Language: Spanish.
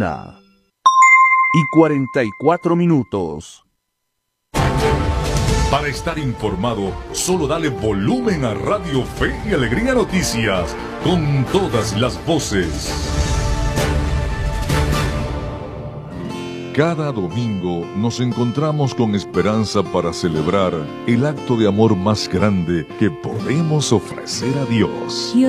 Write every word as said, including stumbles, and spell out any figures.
una y cuarenta y cuatro minutos. Para estar informado, solo dale volumen a Radio Fe y Alegría Noticias, con todas las voces. Cada domingo nos encontramos con esperanza para celebrar el acto de amor más grande que podemos ofrecer a Dios.